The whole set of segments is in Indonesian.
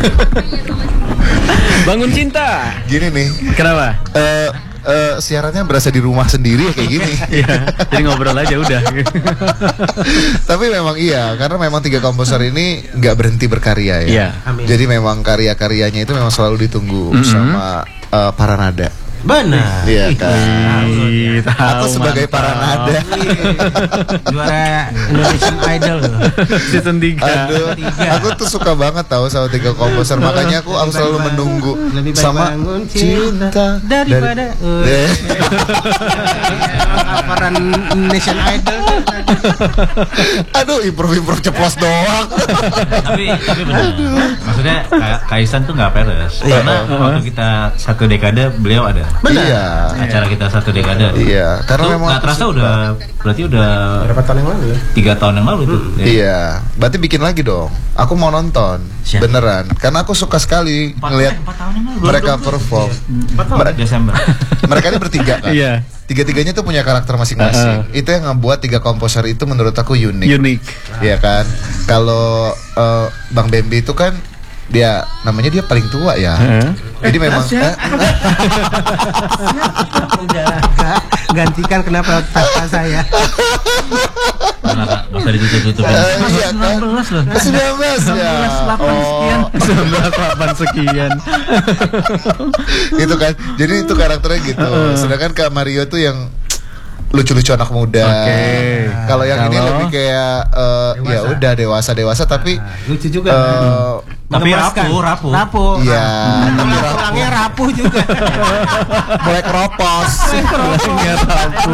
Bangun Cinta. Gini nih. Kenapa? Siarannya berasa di rumah sendiri kayak gini. Iya, jadi ngobrol aja udah. Tapi memang iya, karena memang 3 komposer ini nggak berhenti berkarya ya. Iya. Jadi memang karya-karyanya itu memang selalu ditunggu sama para nada. Benar. Iya kan. Aku Tahu, sebagai mantap. para nada. Juara Indonesian Idol loh. Season 3. Aduh, aku tuh suka banget tahu sama 3 komposer. Makanya aku selalu menunggu Lebih baik sama bangun cinta daripada aparan Indonesian Idol. Aduh, improv ceplos doang. tapi benar. Maksudnya Kaisan tuh nggak peres. Karena waktu kita 1 dekade beliau ada. Iya. Acara kita 1 dekade. Iya, karena Itu memang nggak terasa berarti udah Berapa tahun yang lalu ya? 3 tahun yang lalu itu. Iya, berarti bikin lagi dong. Aku mau nonton, Siap. beneran. Karena aku suka sekali 4 ngelihat tahun yang lalu. mereka perform. 4 tahun Desember. Mereka ini bertiga kan. Iya. Tiga-tiganya tuh punya karakter masing-masing. Itu yang ngebuat 3 komposer itu menurut aku unik. Unik. Iya kan. Kalau Bang Bambi itu kan dia namanya dia paling tua ya. Jadi memang Udah gantikan kenapa tahta saya. Mana Kak? Masa ditutup-tutupin. iya kan. 19 loh. 19 ya. 19 sekian. Gitu kan. Jadi itu karakternya gitu. Sedangkan Kak Mario tuh yang lucu-lucu anak muda. Oke. Kalau yang ini Kalau- lebih kayak ya udah dewasa tapi Lucu juga. Tapi Mengemaskan. rapuh. Rapuh. iya, tapi Tulangnya rapuh juga. mulai keropos. Tulangnya rapuh.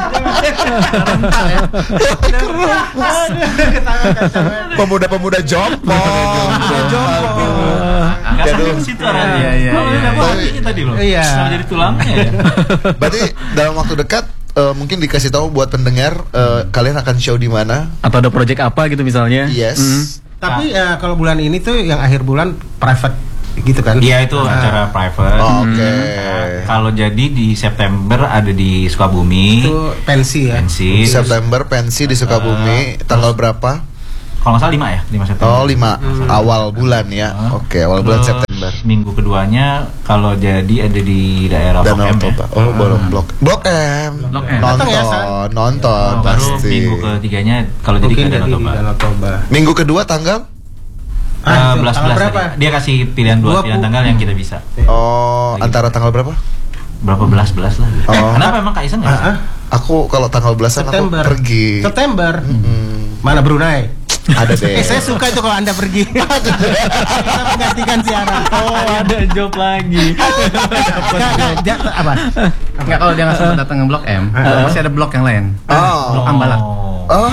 Pemuda-pemuda jompong. Enggak sampai ke situ arahnya. Iya. Artinya tadi loh. Iya. Sama jadi tulangnya ya. Berarti dalam waktu dekat mungkin dikasih tahu buat pendengar kalian akan show di mana? Atau ada project apa gitu misalnya? Yes. Tapi kalau bulan ini tuh yang akhir bulan private gitu kan? Iya itu acara private. Oke. Kalau jadi di September ada di Sukabumi. Itu pensi ya. Pensi. September pensi di Sukabumi. Tanggal berapa? Kalau nggak salah 5 ya, 5 September. Oh 5 awal bulan ya. Oke, awal bulan Terus September. Minggu keduanya kalau jadi ada di daerah Blok Danau M ya. Toba. Oh, Blok M. Blok M. Datang ya, San? Nonton Baru pasti. minggu ketiganya kalau jadi Mungkin ke jadi Danau di Toba. Danau Toba. Minggu kedua tanggal? Belas tanggal berapa? Dia kasih pilihan 2 pilihan tanggal yang kita bisa. Oh, antara tanggal berapa? Berapa belas lah. Oh. Kenapa emang Kak Isan nggak bisa? Aku kalau tanggal belasan aku September. pergi. September. Mana Brunei? Ada deh. Saya suka itu kalau Anda pergi. Kita menggantikan siaran. Oh, ada job lagi. Apa? Enggak, kalau dia nggak sempat datang ke Blok M, masih ada blok yang lain. Blok Ambalang. Oh.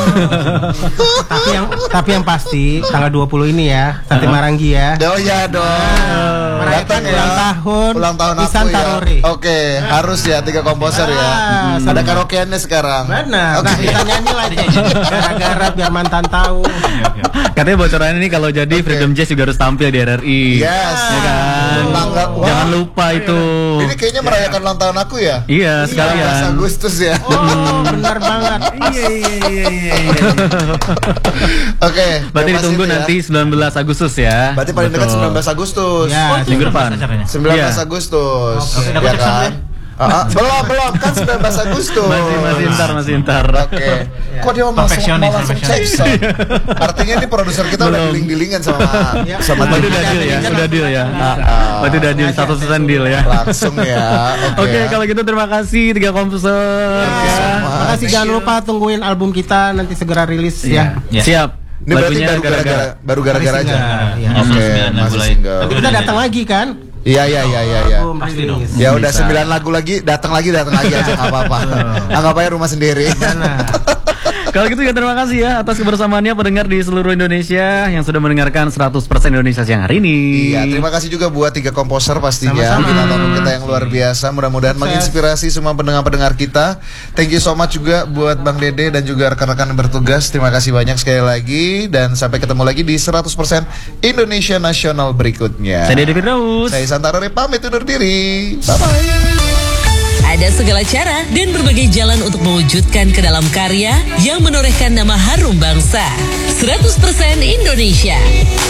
Tapi yang pasti tanggal 20 ini ya, Sate Maranggi ya. Oh ya dong. Merayakan Datang ya. ulang tahun. Ulang tahun aku Isan ya. Tarore. Oke, harus ya 3 komposer ya. Ada karaokeannya sekarang. Benar. Nah, Oke. kita nyanyi lah itu. Gara-gara biar mantan tahu. Katanya bocorannya nih kalau jadi Freedom Jazz juga harus tampil di RRI. Yes. Ya kan? Wah. Jangan lupa itu. Ini kayaknya merayakan ulang tahun aku ya. Iya, 19 sekalian. Agustus ya. Oh, benar banget. Iya. Oke. Berarti yang ditunggu pasti itu nanti 19 Agustus ya. Berarti paling dekat Betul. 19 Agustus. Ya, minggu depan. Acaranya. 19 Iya. Agustus. Oke, dapat Ya text kan? sampai? Belum kan 19 Agustus. Masih ntar. Oke. Kok dia mau Perfeksionis, langsung perfeksionis. Jackson? Artinya ini produser kita udah Belum. diling-dilingan sama Berarti tim. udah deal ya, udah deal ya. Berarti udah deal 100% deal ya. Langsung ya. Oke, ya. kalau gitu terima kasih 3 komposer. Makasih, jangan lupa tungguin album kita nanti segera rilis ya. Ya. Siap. Ini berarti Lagunya baru gara-gara aja. Iya. Oke, Menyusul 9 lagu masih lain. single. Tapi Kita datang lagi kan? Iya. Album Pasti dong. rilis. Ya udah 9 lagu lagi, datang lagi aja nggak apa-apa. Anggap aja rumah sendiri. Kalau gitu ya terima kasih ya atas kebersamaannya pendengar di seluruh Indonesia yang sudah mendengarkan 100% Indonesia siang hari ini. Iya, terima kasih juga buat 3 komposer pastinya. Sama-sama. Bintang tamu kita yang luar biasa. Mudah-mudahan menginspirasi semua pendengar-pendengar kita. Thank you so much juga buat Bang Dede dan juga rekan-rekan yang bertugas. Terima kasih banyak sekali lagi dan sampai ketemu lagi di 100% Indonesia Nasional berikutnya. Saya Dede Firdaus. Saya Santara pamit undur diri. Bye-bye. Ada segala cara dan berbagai jalan untuk mewujudkan ke dalam karya yang menorehkan nama harum bangsa. 100% Indonesia.